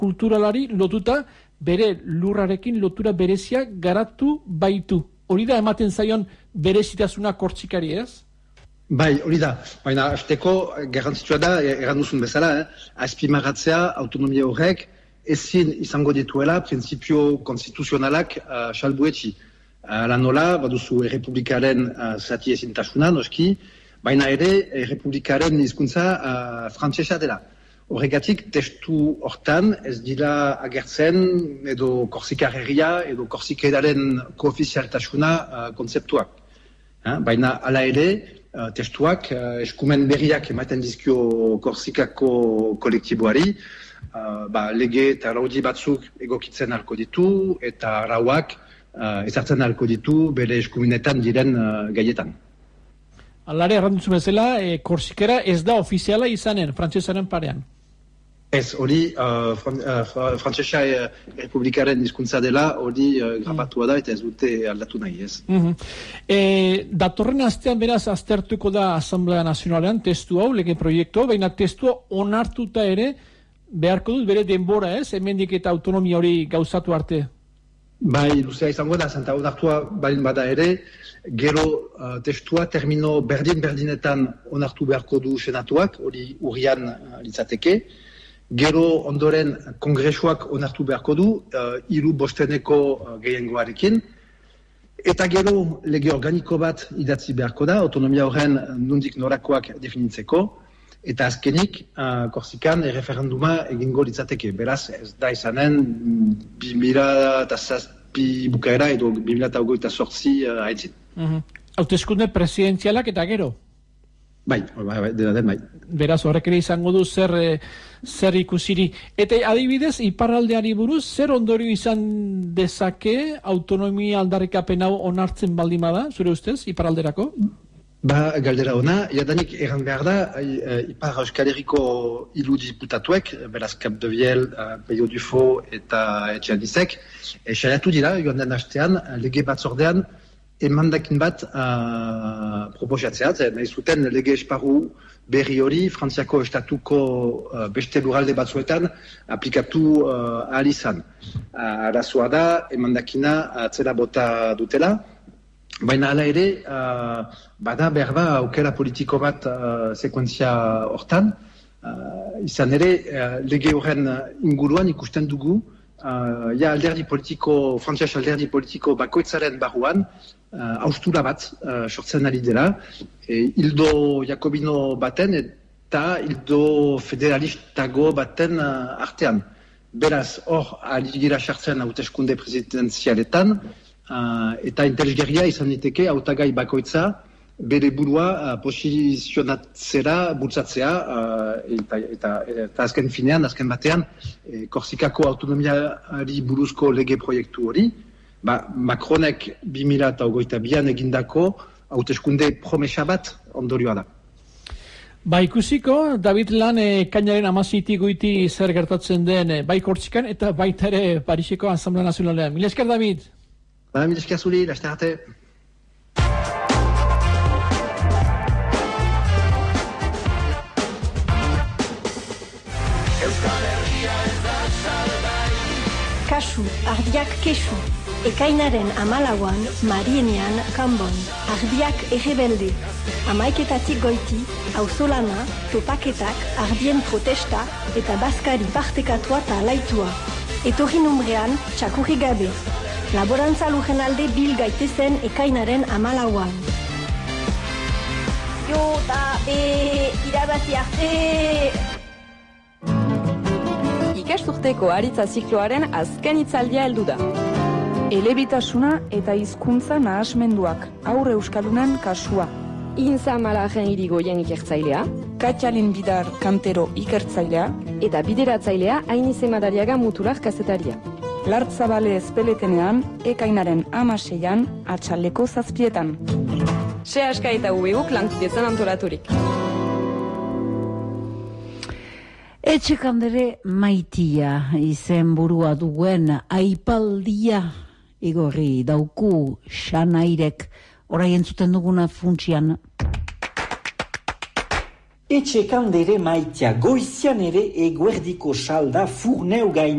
kulturalari lotuta bere lurrarekin lotura berezia garatu baitu. Hori da ematen zaion berezitasuna Korsikari, ez? Bai, hori da. Baina, azteko garrantzitsua da, eran duzun bezala, azpimarratzea autonomia horrek ezin izango dituela printzipio konstituzionalak salbuetsi. Ala nola, baduzu errepublikaren zati ezintasuna, noski, baina ere errepublikaren hizkuntza frantsesa dela. Horregatik, testu hortan ez dira agertzen edo Korsikar herria edo Korsikeraren koofizialtasuna kontzeptuak. Baina hala ere, testuak eskumen berriak ematen dizkio Korsikako kolektiboari, lege eta araudi batzuk egokitzen ahalko ditu eta arauak ezartzen ahalko ditu bere eskumenetan diren gaietan. Alare, erranduzu bezala, Korsikera ez da ofiziala izanen, frantsesaren parean. Ez, hori frantsesa errepublikaren hizkuntza dela, hori grabatua da eta ez dute aldatu nahi, ez. Datorren astean beraz aztertuko da Asamblea Nazionalean testu hau, lege proiektu, baina testu onartuta ere beharko dut bere denbora, ez? Hemendik eta autonomia hori gauzatu arte. Bai, luzea izango da, zenta onartua balin bada ere, gero testua termino berdinetan onartu beharko du senatuak, hori urrian litzateke. Gero ondoren kongresuak onartu beharko du, 3/5 gehiengoarekin. Eta gero lege organiko bat idatzi beharko da, autonomia horren nondik norakoak definitzeko. Eta azkenik, Korsikan erreferenduma egingo litzateke. Beraz, ez da izanen 2007 bukaera edo 2028 haitzin. Hauteskunde presidenzialak eta gero? Bai, dena den bai. Beraz, horrek ere izango du zer ikusiri. Eta adibidez, iparraldeari buruz, zer ondorio izan dezake autonomia aldarrikapen hau onartzen baldin bada, zure ustez, iparralderako? Galdera ona, jadanik erran behar da, Ipar Euskal Herriko hiru diputatuek, beraz Capdeviel, Peio Dufo eta Etxealdizek, saiatu dira, joan den hastean, lege batzordean, emandakin bat proposatzea, nahi zuten lege esparru berri hori Frantziako estatuko beste lurralde batzuetan aplikatu ahal izan. Arazoa da, emandakina atzera bota dutela, baina hala ere, bada behar da aukera politiko bat sekuentzia hortan, izan ere, lege horren inguruan ikusten dugu, alderdi politiko, frantzias alderdi politiko bakoitzaren barruan, haustura bat sortzen ari dela, hildo jakobino baten eta hildo federalistago baten artean. Beraz, hor, aligira sartzen hauteskunde presidenzialetan, eta interesgarria izan diteke hautagai bakoitza bere burua posizionatzera bultzatzea eta azken finean, azken batean, Korsikako autonomiari buruzko lege proiektu hori, Macronek 2022an egindako hauteskunde promesa bat ondorioa da. Ikusiko, David Lan kainaren 16 goiti zer gertatzen den bai Korsikan eta baita ere Pariseko Asamblea Nazionalean. Mila esker, David! Mila esker zuri, laster arte! Kasu, ardiak kesu. Ekainaren 14an, Marienean, Kanbon. Ardiak errebelde. 11 goiti, auzolana, topaketak, ardien protesta eta bazkari partekatua eta alaitua. Etorri numbrean, txakurri gabe. Laborantza lujen alde bil gaitezen ekainaren 14an. Jo da irabazi arte! Ikasturteko aritza zikloaren azken hitzaldia heldu da. Elebitasuna eta hizkuntza nahasmenduak, aurre euskaldunen kasua. Inza Malaren irigoien ikertzailea, Katjalin Bidar Kantero ikertzailea, eta bideratzailea Ainize Madariaga Mutular kazetaria. Lartzabale ezpeletenean, ekainaren 16an, atxaldeko 7etan. Sehaska eta UBUk lankidezan antolaturik. Etxekandere maitia izen burua duen aipaldia igorri dauku Xanairek orain entzuten duguna funtsian. Etxekandere maitia goizian ere eguerdiko salda furneu gain